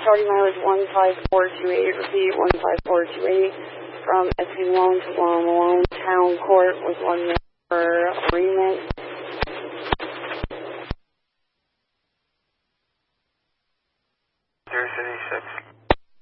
Charlie mileage 15428, repeat 15428, from SP Malone to Malone Town Court with 1 minute for agreement. 076.